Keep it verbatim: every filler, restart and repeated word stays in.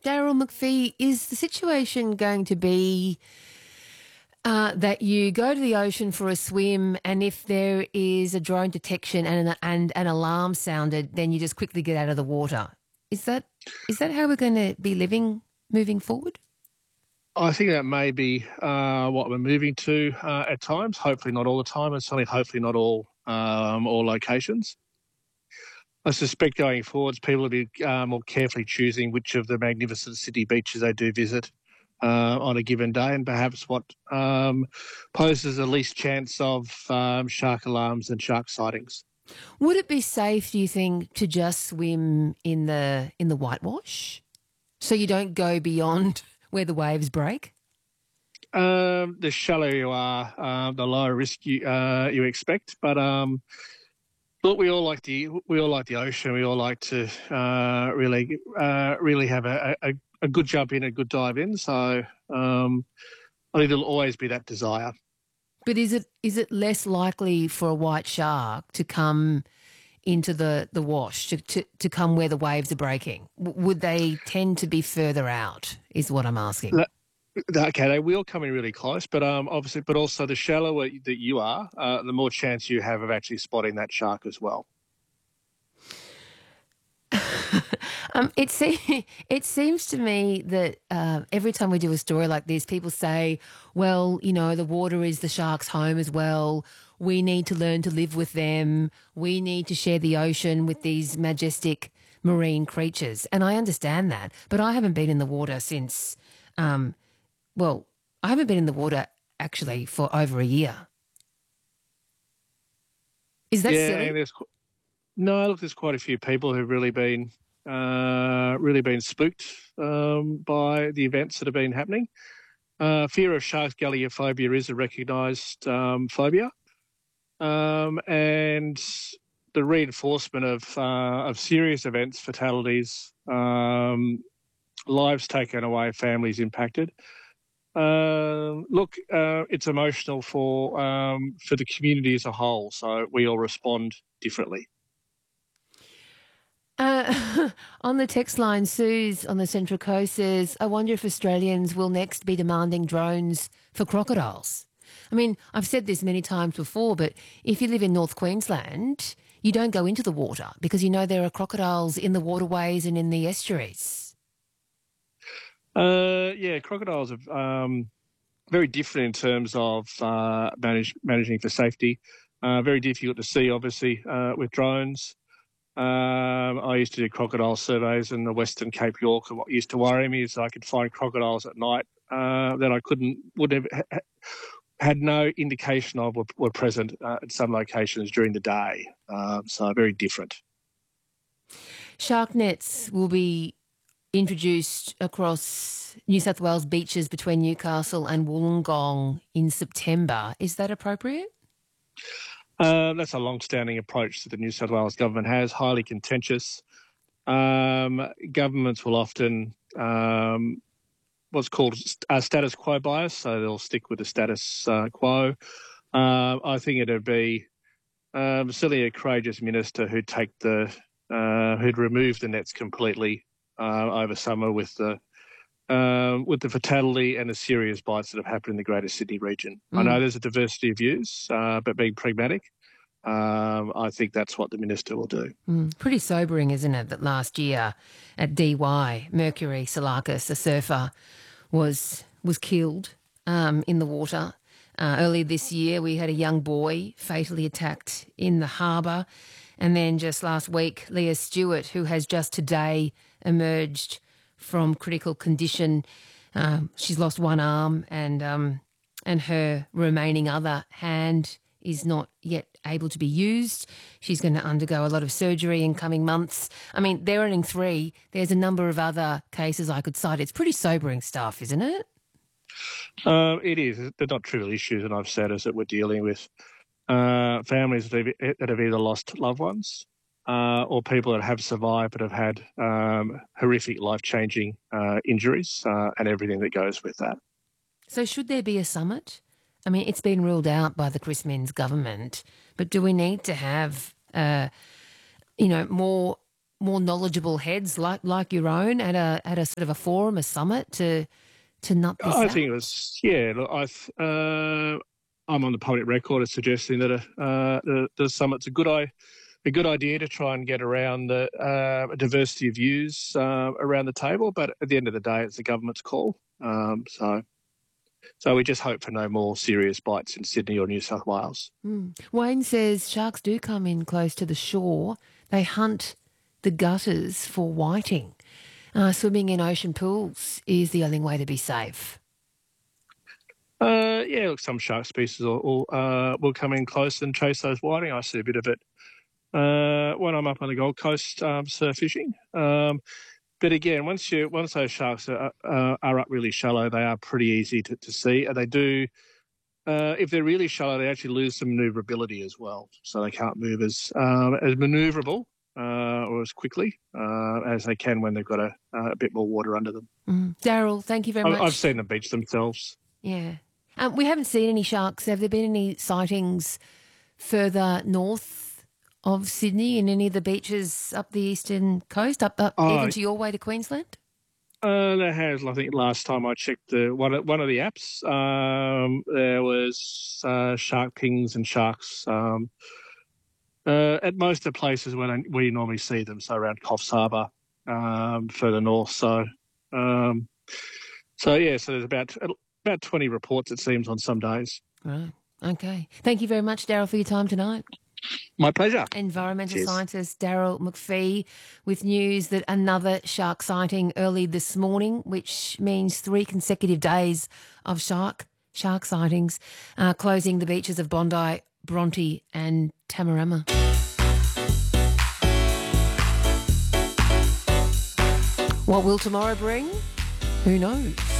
Daryl McPhee, is the situation going to be uh, that you go to the ocean for a swim, and if there is a drone detection and an, and an alarm sounded, then you just quickly get out of the water? Is that is that how we're going to be living moving forward? I think that may be uh, what we're moving to uh, at times. Hopefully not all the time, and certainly hopefully not all um, all locations. I suspect going forwards, people will be uh, more carefully choosing which of the magnificent city beaches they do visit uh, on a given day, and perhaps what um, poses the least chance of um, shark alarms and shark sightings. Would it be safe, do you think, to just swim in the in the whitewash so you don't go beyond where the waves break? Um, the shallower you are, uh, the lower risk you uh, you expect. But um, look, we all like the we all like the ocean. We all like to uh, really uh, really have a, a, a good jump in, a good dive in. So um, I think there'll always be that desire. But is it is it less likely for a white shark to come into the, the wash, to, to, to come where the waves are breaking? W- would they tend to be further out, is what I'm asking. That, Okay, they will come in really close, but um, obviously, but also the shallower that you are, uh, the more chance you have of actually spotting that shark as well. um, it, se- it seems to me that uh, every time we do a story like this, people say, well, you know, the water is the shark's home as well. We need to learn to live with them. We need to share the ocean with these majestic marine creatures. And I understand that, but I haven't been in the water since... Um, Well, I haven't been in the water actually for over a year. Is that Yeah, silly? and there's no look. There's quite a few people who've really been uh, really been spooked um, by the events that have been happening. Uh, fear of sharks, galleophobia, is a recognised um, phobia, um, and the reinforcement of uh, of serious events, fatalities, um, lives taken away, families impacted. Uh, look, uh, it's emotional for um, for the community as a whole, so we all respond differently. Uh, on the text line, Suze on the Central Coast says, I wonder if Australians will next be demanding drones for crocodiles. I mean, I've said this many times before, but if you live in North Queensland, you don't go into the water because you know there are crocodiles in the waterways and in the estuaries. Uh, yeah, crocodiles are um, very different in terms of uh, manage, managing for safety. Uh, very difficult to see, obviously, uh, with drones. Um, I used to do crocodile surveys in the Western Cape York, and what used to worry me is I could find crocodiles at night uh, that I couldn't, would have ha- had no indication of were, were present uh, at some locations during the day. Um, so very different. Shark nets will be introduced across New South Wales beaches between Newcastle and Wollongong in September. Is that appropriate? Uh, that's a long-standing approach that the New South Wales government has, highly contentious. Um, governments will often um, what's called a status quo bias, so they'll stick with the status uh, quo. Uh, I think it'd be um, certainly a courageous minister who'd take the uh, who'd remove the nets completely uh, over summer with the um, with the fatality and the serious bites that have happened in the Greater Sydney region. Mm. I know there's a diversity of views, uh, but being pragmatic, um, I think that's what the minister will do. Mm. Pretty sobering, isn't it, that last year at D Y, Mercury Salakis, a surfer, was was killed um, in the water. Uh, earlier this year, we had a young boy fatally attacked in the harbour. And then just last week, Leah Stewart, who has just today emerged from critical condition. Um, she's lost one arm and um, and her remaining other hand is not yet able to be used. She's going to undergo a lot of surgery in coming months. I mean, they're only three. There's a number of other cases I could cite. It's pretty sobering stuff, isn't it? Uh, it is. They're not trivial issues, and I've said is that we're dealing with uh, families that have, that have either lost loved ones uh, or people that have survived but have had um, horrific, life-changing uh, injuries uh, and everything that goes with that. So should there be a summit? I mean, it's been ruled out by the Chris Minns government, but do we need to have, uh, you know, more more knowledgeable heads like like your own at a at a sort of a forum, a summit to to nut this I out? think it was, yeah, look, I've, uh, I'm on the public record as suggesting that a, uh, the, the summit's a good, I, a good idea to try and get around the uh, diversity of views uh, around the table. But at the end of the day, it's the government's call. Um, so so we just hope for no more serious bites in Sydney or New South Wales. Mm. Wayne says sharks do come in close to the shore. They hunt the gutters for whiting. Uh, swimming in ocean pools is the only way to be safe. Uh, yeah, look, some shark species will, will, uh, will come in close and chase those whiting. I see a bit of it uh, when I'm up on the Gold Coast um, surf fishing. Um, but again, once you once those sharks are, uh, are up really shallow, they are pretty easy to, to see. And they do, uh, if they're really shallow, they actually lose some manoeuvrability as well. So they can't move as um, as manoeuvrable uh, or as quickly uh, as they can when they've got a, a bit more water under them. Mm. Daryl, thank you very I, much. I've seen them beach themselves. Yeah. Um, we haven't seen any sharks. Have there been any sightings further north of Sydney in any of the beaches up the eastern coast, up, up Oh, even to your way to Queensland? Uh, there has. I think last time I checked the one of, one of the apps, um, there was uh, shark pings and sharks um, uh, at most of the places where we normally see them. So around Coffs Harbour, um, further north. So, um, so yeah. So there's about about twenty reports, it seems, on some days. Right. Okay. Thank you very much, Daryl, for your time tonight. My pleasure. Environmental Cheers. scientist Daryl McPhee with news that another shark sighting early this morning, which means three consecutive days of shark shark sightings, uh, closing the beaches of Bondi, Bronte and Tamarama. What will tomorrow bring? Who knows?